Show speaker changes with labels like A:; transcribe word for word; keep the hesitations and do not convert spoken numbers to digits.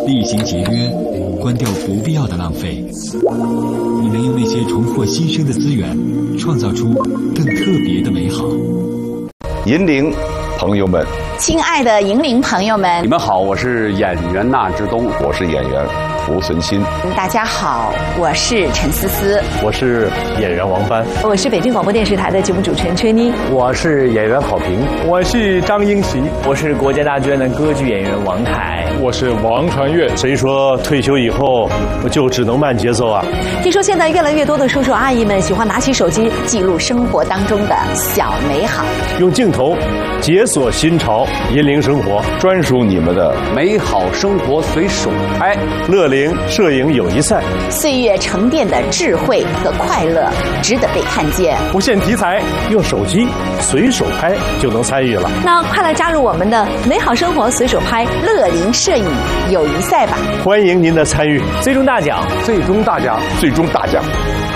A: 厉行节约，关掉不必要的浪费。你能用那些重获新生的资源，创造出更特别的美好。
B: 银铃朋友们，
C: 亲爱的银铃朋友们，
D: 你们好，我是演员纳之东，
B: 我是演员濮存昕。
C: 大家好，我是陈思思，
E: 我是演员王帆，
F: 我是北京广播电视台的节目主持人崔妮，
G: 我是演员郝平，
H: 我是张英奇，
I: 我是国家大剧院的歌剧演员王凯，
J: 我是王传岳。
E: 谁说退休以后就只能慢节奏啊？
F: 听说现在越来越多的叔叔阿姨们喜欢拿起手机
C: 记录生活当中的小美好，
E: 用镜头解锁新潮，银铃生活
B: 专属你们的
D: 美好生活随手拍，
E: 乐龄摄影友谊赛，
C: 岁月沉淀的智慧和快乐值得被看见。
H: 不限题材，
E: 用手机随手拍就能参与了。
F: 那快来加入我们的美好生活随手拍
C: 乐龄摄影友谊赛吧！
E: 欢迎您的参与，
I: 最终大奖，
D: 最终大奖，
B: 最终大奖。